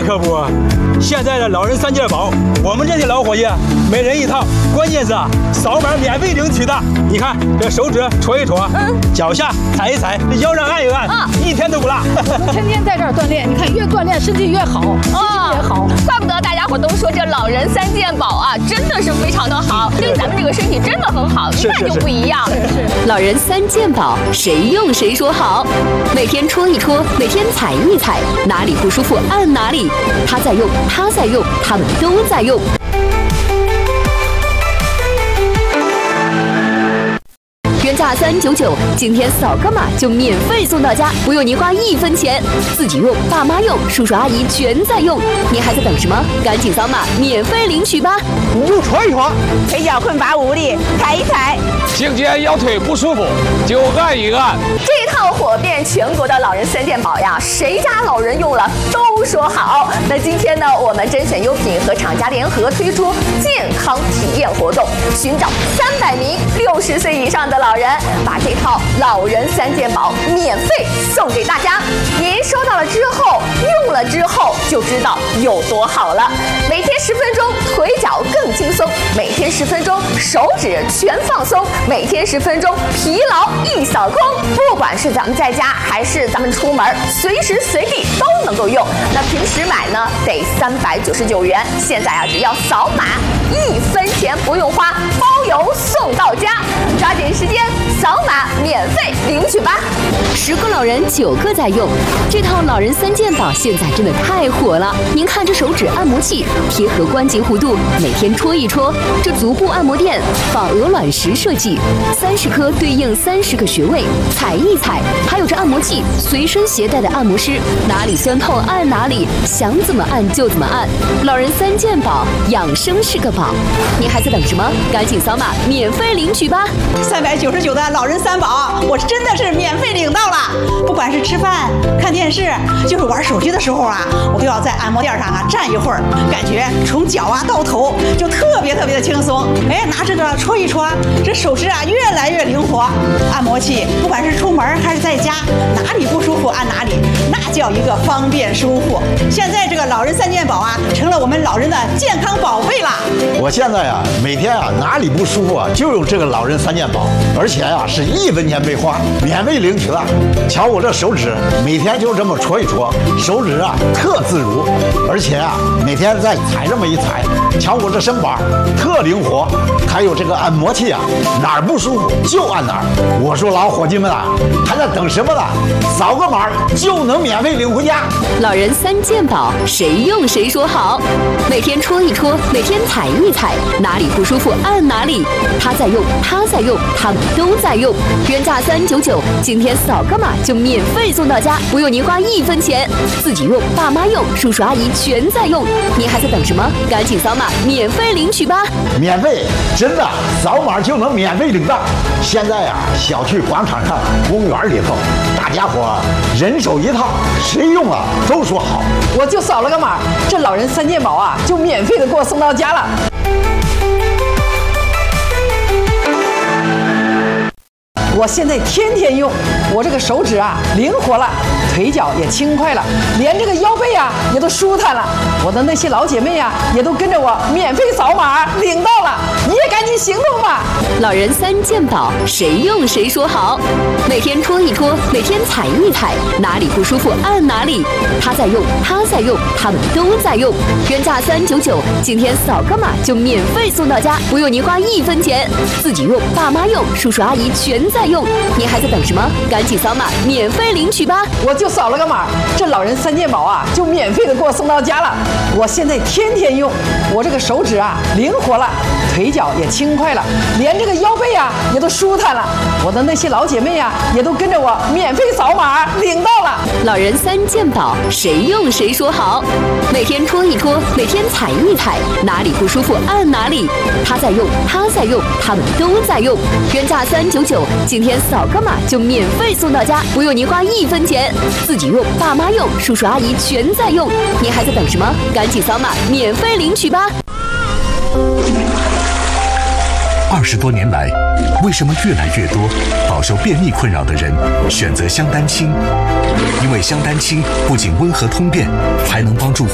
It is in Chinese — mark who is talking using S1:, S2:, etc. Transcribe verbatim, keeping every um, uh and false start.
S1: 可不，现在的老人三件宝，我们这些老伙计每人一套，关键是啊，扫码免费领取的。你看这手指戳一戳，嗯，脚下踩一踩，这腰上按一按，啊，一天都不落。
S2: 我们天天在这儿锻炼，你看越锻炼身体越好，心情也好。
S3: 怪不得大家伙都说这老人三件宝啊，真的是非常的好，对咱们这个身体真的很好，一看就不一样。
S4: 老人三件宝，谁用谁说好。每天戳一戳，每天踩一踩，哪里不舒服按哪里。他在用，他在用，他们都在用。原价三九九，今天扫个码就免费送到家，不用你花一分钱。自己用，爸妈用，叔叔阿姨全在用。你还在等什么？赶紧扫码免费领取吧！
S5: 你就戳一戳，
S6: 腿脚困乏无力，踩一踩。
S7: 颈肩腰腿不舒服就按一按。
S3: 这套火遍全国的老人三件宝呀，谁家老人用了都说好。那今天呢，我们甄选优品和厂家联合推出健康体验活动，寻找三百名六十岁以上的老人，把这套老人三件宝免费送给大家。您收到了之后，用了之后就知道有多好了。每天十分钟，腿脚更轻松；每天十分钟，手指全放松；每天十分钟，疲劳一扫空。不管是咱们在家还是咱们出门，随时随地都能够用。那平时买呢得三百九十九元，现在啊只要扫码，一分钱不用花，包邮送到家。抓紧时间扫码免费领取吧！
S4: 十个老人九个在用，这套老人三件宝现在真的太火了。您看这手指按摩器贴合关节弧度，每天戳一戳；这足部按摩垫仿鹅卵石设计，三十颗对应三十个穴位，踩一踩。还有这按摩器随身携带的按摩师，哪里酸痛按哪里，想怎么按就怎么按。老人三件宝，养生是个宝。您还在等什么？赶紧扫码免费领取吧！
S6: 三百九十九的老人三宝，我真的是免费领到了。不管是吃饭、看电视，就是玩手机的时候啊，我都要在按摩垫上啊站一会儿，感觉从脚啊到头就特别特别的轻松。哎，拿这个戳一戳，这手指啊越来越灵活。按摩器不管是出门还是在家，哪里不舒服按哪里，那叫一个方便舒服。现在这个老人三件宝啊，成了我们老人的健康宝贝啦。
S5: 我现在啊，每天啊哪里不舒服啊，就用这个老人三件宝，而且啊是一分钱没花，免费领取了。瞧我这手指，每天就这么戳一戳，手指啊特自如，而且啊每天再踩这么一踩，瞧我这身板特灵活。还有这个按摩器啊，哪儿不舒服就按哪儿。我说老伙计们啊，还在等什么呢？扫个码就能免费领回家。
S4: 老人三件宝，谁用谁说好。每天戳一戳，每天踩一踩，哪里不舒服按哪里。他在用，他在用，他们都在用。原价三九九，今天扫个码就免费送到家，不用您花一分钱。自己用，爸妈用，叔叔阿姨全在用。您还在等什么？赶紧扫码免费领取吧！
S5: 免费，真的，扫码就能免费领到。现在啊，小区广场上、公园里头，大家伙人手一套，谁用了都说好。
S2: 我就扫了个码，这老人三件宝啊，就免费的给我送到家了。我现在天天用，我这个手指啊灵活了，腿脚也轻快了，连这个腰背啊也都舒坦了。我的那些老姐妹啊也都跟着我免费扫码领到了，你也赶紧行动吧！
S4: 老人三件宝，谁用谁说好。每天戳一戳，每天踩一踩，哪里不舒服按哪里。他在用，他在用，他们都在用。原价三九九，今天扫个码就免费送到家，不用您花一分钱。自己用，爸妈用，叔叔阿姨全在用。您还在等什么？赶紧扫码免费领取吧！
S2: 我就扫了个码，这老人三件宝啊就免费的给我送到家了。我现在天天用，我这个手指啊灵活了，腿脚也轻快了，连这个腰背啊也都舒坦了。我的那些老姐妹啊也都跟着我免费扫码领到了。
S4: 老人三件宝，谁用谁说好。每天戳一戳，每天踩一踩，哪里不舒服按哪里。他在用，他在用，他们都在用。原价三九九，今天扫个码就免费送到家，不用您花一分钱。自己用，爸妈用，叔叔阿姨全在用。您还在等什么？赶紧扫码免费领取吧！
S8: 二十多年来，为什么越来越多饱受便秘困扰的人选择香丹清？因为香丹清不仅温和通便，还能帮助